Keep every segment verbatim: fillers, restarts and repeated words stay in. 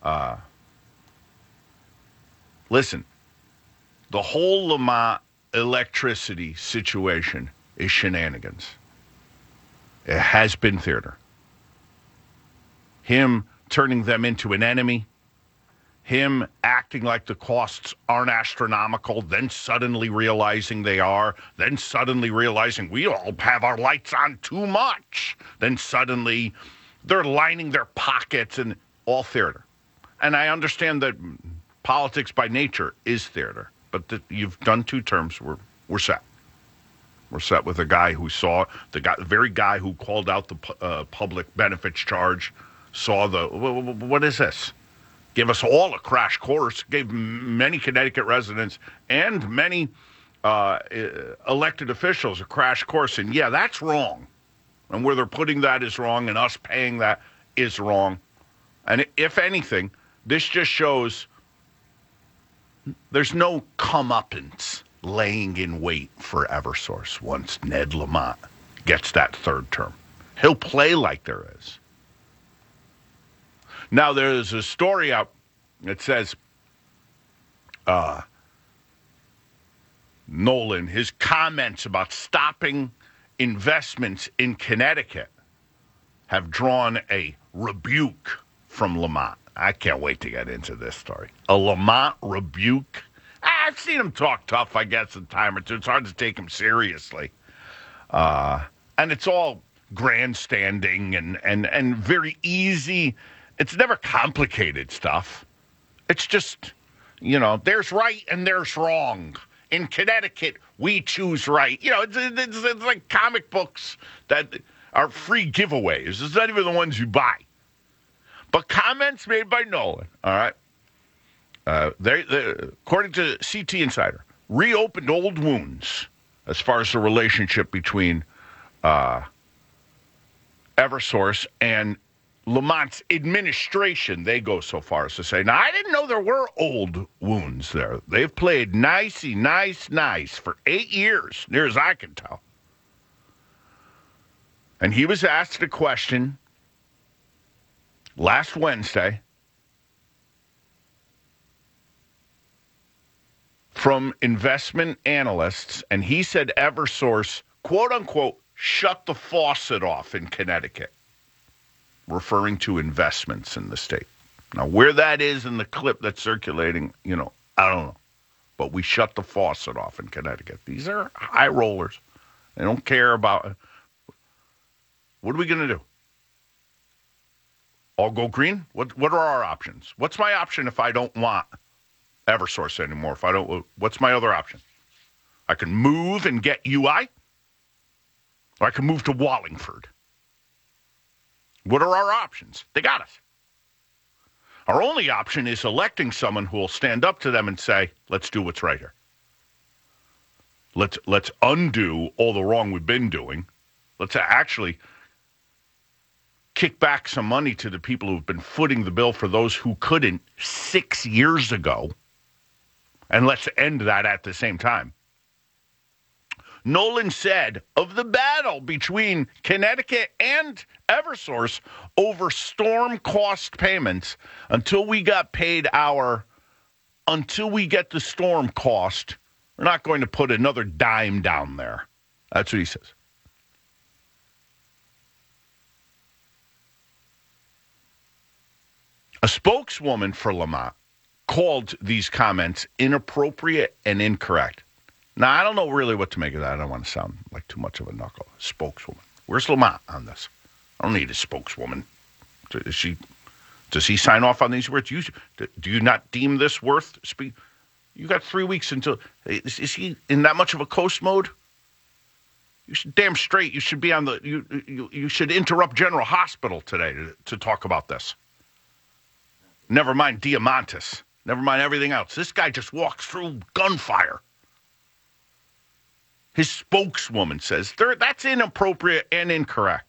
Uh, listen, the whole Lamont electricity situation is shenanigans. It has been theater. Him turning them into an enemy, him acting like the costs aren't astronomical, then suddenly realizing they are, then suddenly realizing we all have our lights on too much, then suddenly they're lining their pockets, and all theater. And I understand that politics by nature is theater, but the, you've done two terms, we're, we're set. We're set with a guy who saw, the guy, the very guy who called out the uh, public benefits charge, saw the, what is this? Give us all a crash course, gave many Connecticut residents and many uh, elected officials a crash course. And yeah, that's wrong. And where they're putting that is wrong, and us paying that is wrong. And if anything, this just shows there's no comeuppance laying in wait for Eversource once Ned Lamont gets that third term. He'll play like there is. Now, there's a story out that says uh, Nolan, his comments about stopping investments in Connecticut have drawn a rebuke from Lamont. I can't wait to get into this story. A Lamont rebuke? I've seen him talk tough, I guess, a time or two. It's hard to take him seriously. Uh, and it's all grandstanding and, and, and very easy. It's never complicated stuff. It's just, you know, there's right and there's wrong. In Connecticut, we choose right. You know, it's, it's, it's like comic books that are free giveaways. It's not even the ones you buy. But comments made by Nolan, all right? Uh, they, they, according to C T Insider, reopened old wounds as far as the relationship between uh, Eversource and Lamont's administration. They go so far as to say, now, I didn't know there were old wounds there. They've played nicey, nice, nice for eight years, near as I can tell. And he was asked a question last Wednesday from investment analysts, and he said Eversource, quote unquote, shut the faucet off in Connecticut, referring to investments in the state. Now, where that is in the clip that's circulating, you know, I don't know. But we shut the faucet off in Connecticut. These are high rollers. They don't care about, what are we going to do? All go green? What What are our options? What's my option if I don't want Eversource anymore? If I don't, what's my other option? I can move and get U I, or I can move to Wallingford. What are our options? They got us. Our only option is electing someone who will stand up to them and say, let's do what's right here. Let's let's undo all the wrong we've been doing. Let's actually kick back some money to the people who've been footing the bill for those who couldn't six years ago. And let's end that at the same time. Nolan said of the battle between Connecticut and Eversource over storm cost payments, until we got paid our, until we get the storm cost, we're not going to put another dime down there. That's what he says. A spokeswoman for Lamont called these comments inappropriate and incorrect. Now, I don't know really what to make of that. I don't want to sound like too much of a knuckle. Spokeswoman. Where's Lamont on this? I don't need a spokeswoman. Is she, does he sign off on these words? You, do you not deem this worth speak? You got three weeks until. Is, is he in that much of a coast mode? You should damn straight. You should be on the. You you, you should interrupt General Hospital today to, to talk about this. Never mind Diamantis. Never mind everything else. This guy just walks through gunfire. His spokeswoman says that's inappropriate and incorrect.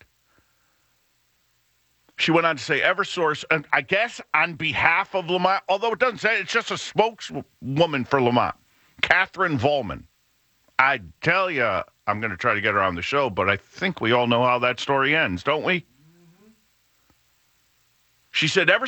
She went on to say Eversource, and I guess on behalf of Lamont, although it doesn't say, it's just a spokeswoman for Lamont, Catherine Volman. I tell you, I'm going to try to get her on the show, but I think we all know how that story ends, don't we? Mm-hmm. She said, Eversource